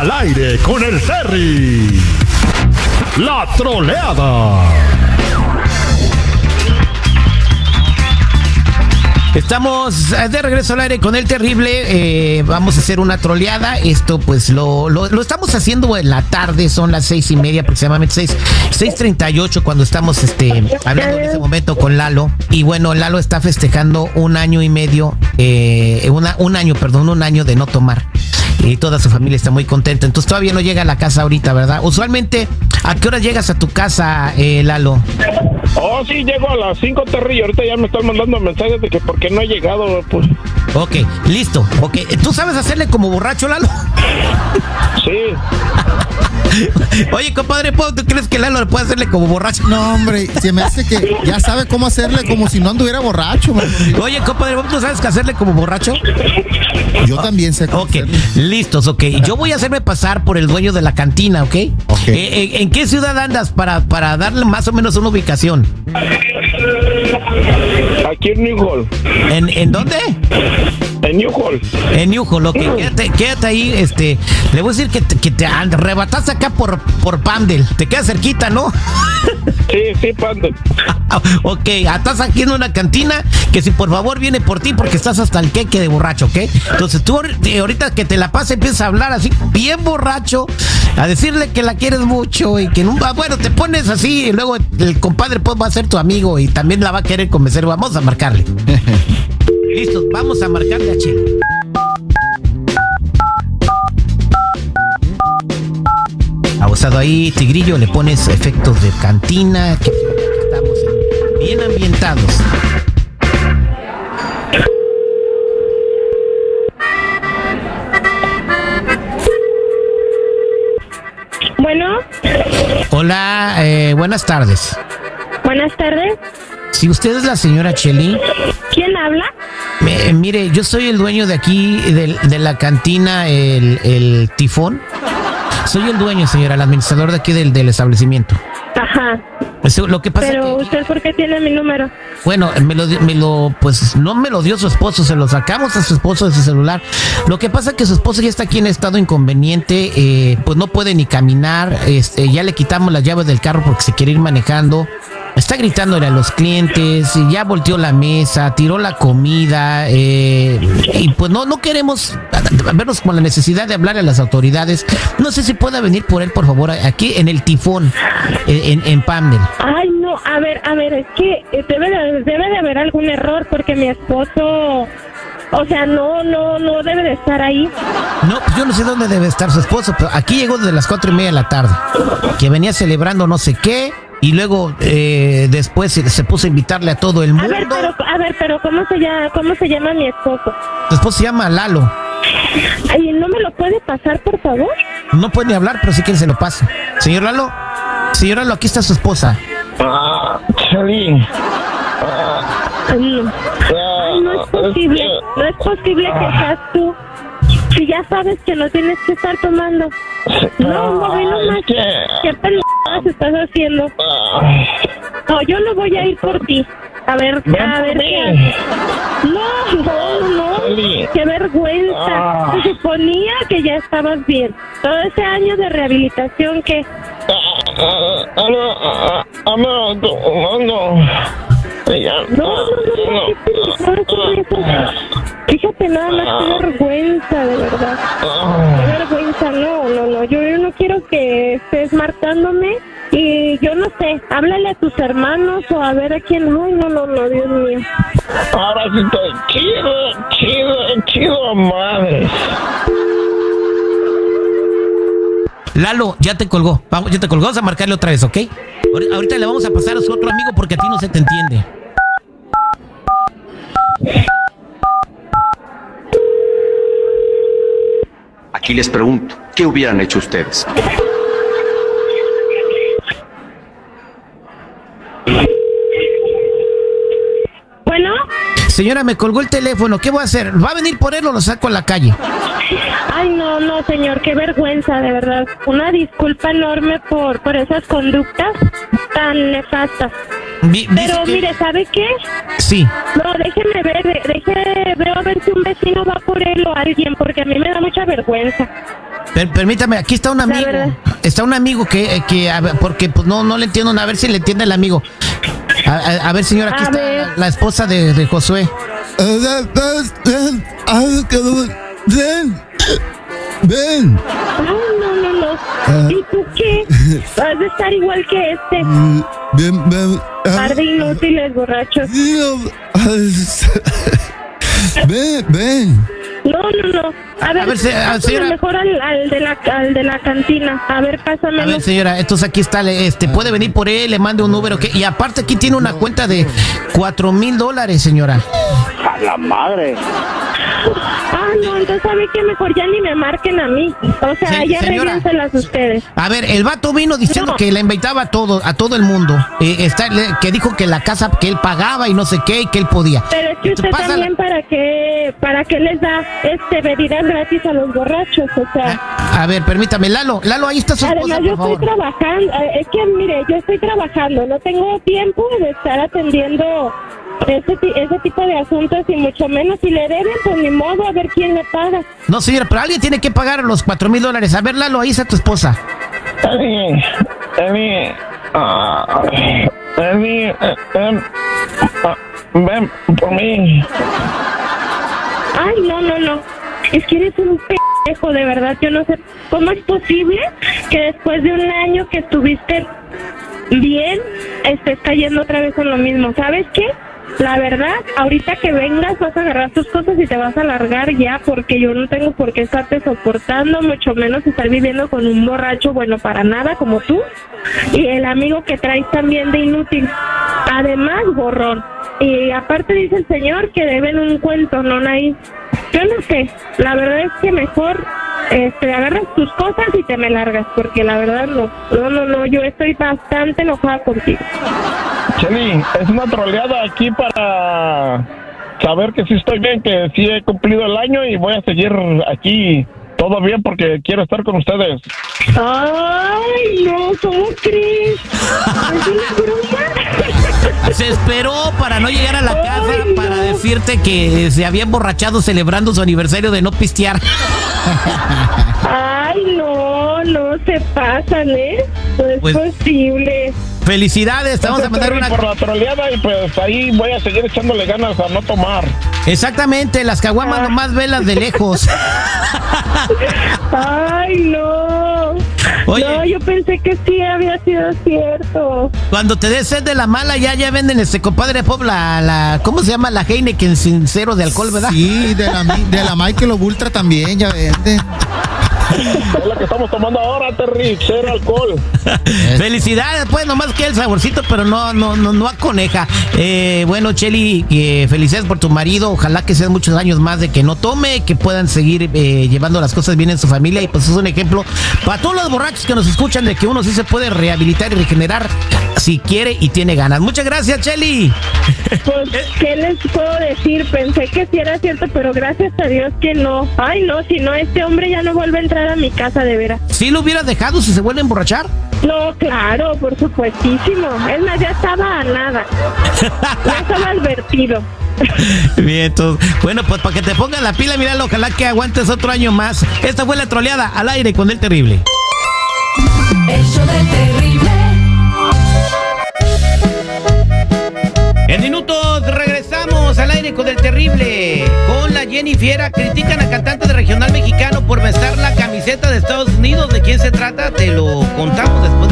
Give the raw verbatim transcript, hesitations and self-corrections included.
Al aire con el Terry. La troleada. Estamos de regreso al aire con el terrible. eh, Vamos a hacer una troleada. Esto pues lo, lo, lo estamos haciendo en la tarde. Son las seis y media aproximadamente, seis, seis treinta y ocho, cuando estamos este, hablando en este momento con Lalo. Y bueno, Lalo está festejando un año y medio eh, una, Un año, perdón, un año de no tomar. Y toda su familia está muy contenta. Entonces todavía no llega a la casa ahorita, ¿verdad? Usualmente, ¿a qué hora llegas a tu casa, eh, Lalo? Oh, sí, llego a las cinco, Terry. Ahorita ya me están mandando mensajes de que por qué no he llegado, pues. Ok, listo. Ok, ¿tú sabes hacerle como borracho, Lalo? Sí. Oye, compadre, ¿tú crees que Lalo le puede hacerle como borracho? No, hombre, se me hace que ya sabe cómo hacerle como si no anduviera borracho, man. Oye, compadre, ¿tú sabes qué hacerle como borracho? Yo también sé cómo Ok, hacerle. listos, ok. Yo voy a hacerme pasar por el dueño de la cantina, ¿ok? Ok. Eh, eh, ¿En qué ciudad andas para, para darle más o menos una ubicación? Aquí en New Hall. ¿En, en dónde? En New Hall. En New Hall, ok. Quédate, quédate ahí, este... Le voy a decir que te, que te arrebataste acá por, por Pamdel. Te queda cerquita, ¿no? Sí, sí, Pando. Ok, estás aquí en una cantina que si por favor viene por ti porque estás hasta el queque de borracho, ¿ok? Entonces tú ahorita que te la pases empiezas a hablar así bien borracho, a decirle que la quieres mucho y que nunca, bueno, te pones así y luego el compadre pues va a ser tu amigo y también la va a querer convencer. Vamos a marcarle. Listos, vamos a marcarle a Chela. Abusado ahí, Tigrillo, le pones efectos de cantina, que estamos bien ambientados. Bueno. Hola, eh, buenas tardes. Buenas tardes. Si usted es la señora Cheli. ¿Quién habla? Me, mire, yo soy el dueño de aquí, de, de la cantina, el, el Tifón. Soy el dueño, señora, el administrador de aquí del, del establecimiento. Ajá. Eso, lo que pasa Pero que, usted, ¿por qué tiene mi número? bueno, me lo, me lo, pues no me lo dio su esposo, se lo sacamos a su esposo de su celular. Lo que pasa es que su esposo ya está aquí en estado inconveniente, eh, pues no puede ni caminar, este, ya le quitamos las llaves del carro porque se quiere ir manejando. Está gritándole a los clientes, y ya volteó la mesa, tiró la comida, eh, y pues no, no queremos vernos con la necesidad de hablarle a las autoridades. No sé si pueda venir por él, por favor, aquí en el Tifón, en, en Pamdel. Ay, no, a ver, a ver, es que debe de, debe de haber algún error porque mi esposo, o sea, no, no, no debe de estar ahí. No, pues yo no sé dónde debe estar su esposo, pero aquí llegó desde las cuatro y media de la tarde, que venía celebrando no sé qué. Y luego eh, después se, se puso a invitarle a todo el mundo. A ver, pero, a ver, pero ¿cómo se llama, cómo se llama mi esposo? Su esposo se llama Lalo. Ay, ¿no me lo puede pasar, por favor? No puede ni hablar, pero si quiere se lo paso. Señor Lalo, señor Lalo, aquí está su esposa. Ah, Cheli. Ay, no. Ay, no es posible, no es posible que seas tú. Si ya sabes que no tienes que estar tomando. No, no, ve nomás. ¿Qué pendejadas estás haciendo? No, yo no voy a ir por ti. A ver, a ver qué haces. No, no, no. Qué vergüenza. Se suponía que ya estabas bien. Todo ese año de rehabilitación que... No, no, no, no. No, no, no. Fíjate nada más, qué vergüenza, de verdad. Qué vergüenza, no, no, no. Yo, yo no quiero que estés marcándome y yo no sé, háblale a tus hermanos o a ver a quién. Ay, no, no, no, Dios mío. Ahora sí estoy chido, chido, chido, madre. Lalo, ya te colgó. Vamos, ya te colgó, vamos a marcarle otra vez, ¿ok? Ahorita le vamos a pasar a su otro amigo porque a ti no se te entiende. Aquí les pregunto, ¿qué hubieran hecho ustedes? Bueno. Señora, me colgó el teléfono. ¿Qué voy a hacer? ¿Va a venir por él o lo saco a la calle? Ay, no, no, señor, qué vergüenza, de verdad. Una disculpa enorme por, por esas conductas tan nefastas. Vi, Pero que... mire, ¿sabe qué? Sí. No, déjeme ver, déjeme ver a ver si un vecino va por él o alguien, porque a mí me da mucha vergüenza. Per, permítame, aquí está un amigo. Está un amigo que, que a ver, porque pues no, no le entiendo, a ver si le entiende el amigo. A, a, a ver, señora, aquí A está ver. la, la esposa de, de Josué. Ven, ven. Ay, no, no, no. ¿Y tú qué? Vas a estar igual que este. Ven, ven. Par de inútiles, borrachos. Ven, ven. No, no, no. A ver, A ver, se- a- pásame señora. mejor al, al, de la, al de la cantina. A ver, A pásamelo. ver, señora, entonces aquí está, le- este, puede venir por él, le mande un número, que, y aparte aquí tiene una cuenta de cuatro mil dólares, señora. A la madre. Ah, no, entonces sabe que mejor ya ni me marquen a mí. O sea, Se- ya señora. revíenselas ustedes. A ver, el vato vino diciendo No. que le invitaba a todo, a todo el mundo, eh, está, le- que dijo que la casa, que él pagaba y no sé qué, y que él podía. Pero es que usted Pásala. también para qué, para qué les da este bebidas gratis a los borrachos, o sea. A ver, permítame, Lalo, Lalo, ahí está su esposa, Además, yo por estoy favor. trabajando, eh, es que mire, yo estoy trabajando, no tengo tiempo de estar atendiendo ese, ti- ese tipo de asuntos y mucho menos si le deben, pues ni modo, a ver quién le paga. No, señora, pero alguien tiene que pagar los cuatro mil dólares. A ver, Lalo, ahí está tu esposa. Emi, Emi, ah, Emi, eh, em, ah, ven por mí. Ay, no, no, no, es que eres un pendejo, de verdad, yo no sé cómo es posible que después de un año que estuviste bien, estés cayendo otra vez en lo mismo. ¿Sabes qué? La verdad, ahorita que vengas vas a agarrar tus cosas y te vas a largar ya, porque yo no tengo por qué estarte soportando, mucho menos estar viviendo con un borracho bueno para nada como tú y el amigo que traes también de inútil. Además, borrón. Y aparte dice el señor que deben un cuento, ¿no, Naí? Yo no sé, la verdad es que mejor este, agarras tus cosas y te me largas, porque la verdad no, no, no, no, yo estoy bastante enojada contigo. Cheli, es una troleada aquí para saber que sí estoy bien, que sí he cumplido el año y voy a seguir aquí todo bien porque quiero estar con ustedes. Ay, no, ¿cómo crees? ¿Es una broma? Se esperó para no llegar a la casa Ay, para no. decirte que se había emborrachado celebrando su aniversario de no pistear. Ay, no, no se pasan, ¿eh? No es Pues- posible. Felicidades, te vamos a mandar una... por la troleada y pues ahí voy a seguir echándole ganas a no tomar. Exactamente, las caguamas Ah. nomás velas de lejos. Ay, no. Oye. No, yo pensé que sí había sido cierto. Cuando te des sed de la mala, ya ya venden este compadre Pop, la, la ¿cómo se llama? La Heineken sin cero de alcohol, ¿verdad? Sí, de la, mi- de la Michelob Ultra también, ya vende. Es la que estamos tomando ahora, Terry, cero alcohol. Felicidades, pues nomás que el saborcito, pero no, no, no, no aconeja. Eh, bueno, Cheli, eh, felicidades por tu marido. Ojalá que sean muchos años más de que no tome, que puedan seguir eh, llevando las cosas bien en su familia. Y pues es un ejemplo para todos los borrachos que nos escuchan de que uno sí se puede rehabilitar y regenerar si quiere y tiene ganas. Muchas gracias, Cheli. Pues, ¿qué les puedo decir? Pensé que sí era cierto, pero gracias a Dios que no. Ay, no, si no, este hombre ya no vuelve a entrar a mi casa, de veras. ¿Sí lo hubieras dejado si se vuelve a emborrachar? No, claro, por supuestísimo. Es más, ya estaba a nada. Ya estaba advertido. Bien, entonces, bueno, pues para que te pongas la pila, míralo, ojalá que aguantes otro año más. Esta fue la troleada al aire con el terrible. El show del terrible. En minutos regresamos al aire con el terrible. Con la Jenny Fiera, critican a cantante de regional mexicano por besar la camiseta de Estados Unidos. ¿De quién se trata? Te lo